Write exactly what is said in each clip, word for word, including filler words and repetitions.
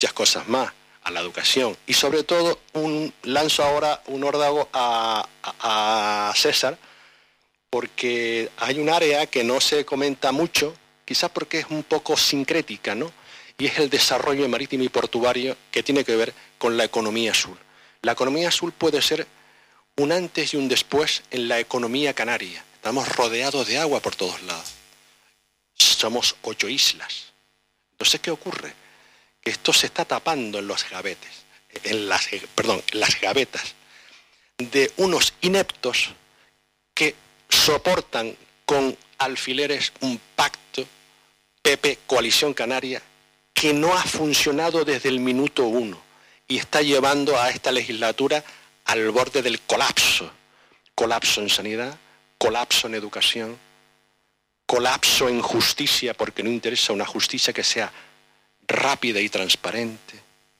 muchas cosas más, a la educación. Y sobre todo, un, lanzo ahora un órdago a, a, a César, porque hay un área que no se comenta mucho, quizás porque es un poco sincrética, ¿no? Y es el desarrollo marítimo y portuario, que tiene que ver con la economía azul. La economía azul puede ser un antes y un después en la economía canaria. Estamos rodeados de agua por todos lados. Somos ocho islas. Entonces, ¿qué ocurre? Que esto se está tapando en los gavetes, en las, perdón, en las gavetas de unos ineptos que soportan con alfileres un pacto P P Coalición Canaria que no ha funcionado desde el minuto uno y está llevando a esta legislatura al borde del colapso. Colapso en sanidad, colapso en educación, colapso en justicia, porque no interesa una justicia que sea rápida y transparente.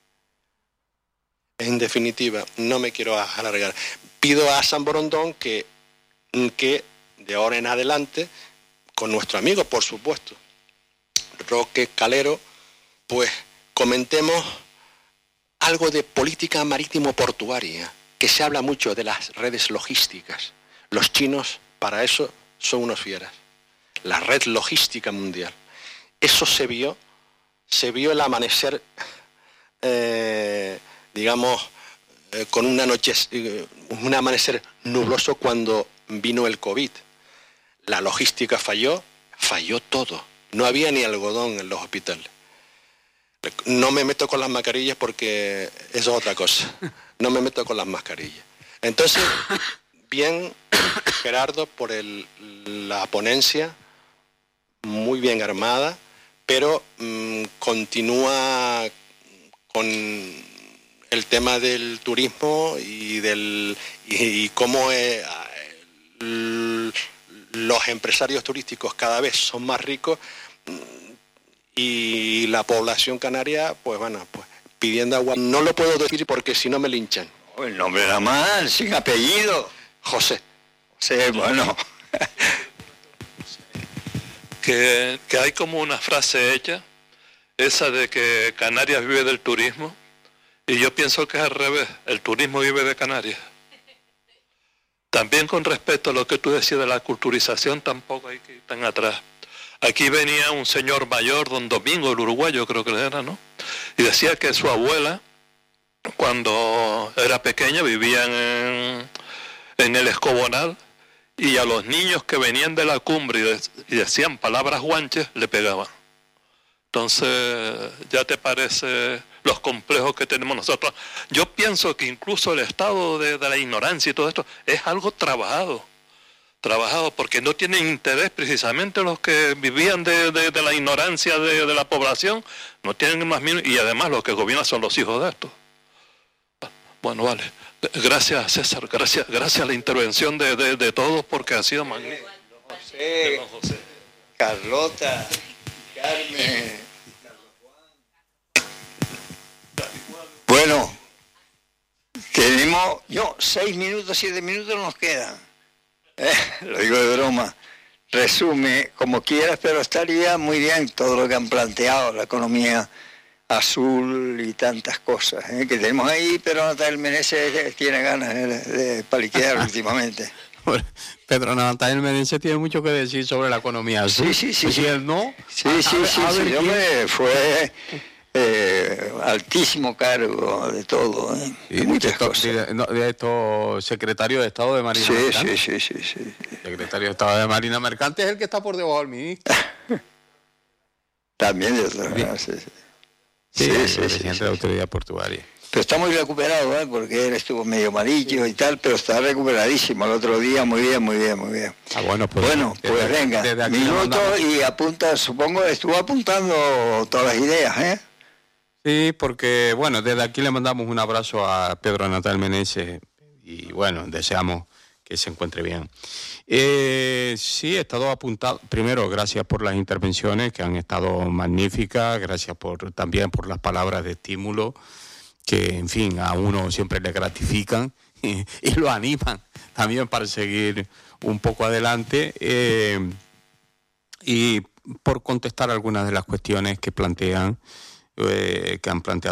En definitiva, no me quiero alargar. Pido a San Borondón que, que de ahora en adelante, con nuestro amigo, por supuesto, Roque Calero, pues comentemos algo de política marítimo-portuaria, que se habla mucho de las redes logísticas. Los chinos, para eso, son unos fieras. La red logística mundial. Eso se vio, se vio el amanecer, eh, digamos, eh, con una noche, eh, un amanecer nubloso cuando vino el COVID. La logística falló, falló todo. No había ni algodón en los hospitales. No me meto con las mascarillas porque eso es otra cosa. No me meto con las mascarillas. Entonces, bien, Gerardo, por el, la ponencia, muy bien armada, pero mmm, continúa con el tema del turismo y del y, y cómo eh, el, los empresarios turísticos cada vez son más ricos y la población canaria, pues bueno, pues pidiendo agua. No lo puedo decir porque si no me linchan. Oh, el nombre era mal, sin apellido. José. José, bueno. que, que hay como una frase hecha, esa de que Canarias vive del turismo, y yo pienso que es al revés, el turismo vive de Canarias. También con respecto a lo que tú decías de la culturización, tampoco hay que ir tan atrás. Aquí venía un señor mayor, don Domingo, el uruguayo creo que era, ¿no? Y decía que su abuela, cuando era pequeña, vivía en, en el Escobonal, y a los niños que venían de la cumbre y, de, y decían palabras guanches, le pegaban. Entonces, ya te parece los complejos que tenemos nosotros. Yo pienso que incluso el estado de, de la ignorancia y todo esto es algo trabajado. Trabajado porque no tienen interés precisamente los que vivían de, de, de la ignorancia de, de la población, no tienen más mínimo, y además los que gobiernan son los hijos de esto. Bueno, vale. Gracias, César, gracias, gracias a la intervención de, de, de todos porque ha sido magnífico. José, José, Carlota, Carmen. Bueno, tenemos, yo, seis minutos, siete minutos nos quedan. Eh, lo digo de broma. Resume como quieras, pero estaría muy bien todo lo que han planteado, la economía azul y tantas cosas ¿eh? que tenemos ahí, pero Natal Meneses tiene ganas de, de paliquear últimamente. Pedro Natal Meneses tiene mucho que decir sobre la economía azul. Sí, sí, sí. ¿Y si él no? Sí, sí, a, sí, a sí, ver, hombre, fue eh, altísimo cargo de todo, ¿eh? de muchas esto, cosas. De, no, de esto, secretario de Estado de Marina sí, Mercante. Sí, sí, sí, sí. Secretario de Estado de Marina Mercante es el que está por debajo del ministro. También de otra manera, sí, sí. Sí, Sí, el sí, presidente sí, de sí. la autoridad portuaria. Pero está muy recuperado, ¿eh? Porque él estuvo medio malillo y tal, pero está recuperadísimo el otro día, muy bien, muy bien, muy bien. Ah, bueno, pues, bueno, pues desde, venga, desde aquí minuto mandamos... y apunta, supongo estuvo apuntando todas las ideas, ¿eh? Sí, porque, bueno, desde aquí le mandamos un abrazo a Pedro Natal Meneses y, bueno, deseamos que se encuentre bien. Eh, sí, he estado apuntado. Primero, gracias por las intervenciones que han estado magníficas, gracias por también por las palabras de estímulo que, en fin, a uno siempre le gratifican y, y lo animan también para seguir un poco adelante. Eh, y por contestar algunas de las cuestiones que plantean, eh, que han planteado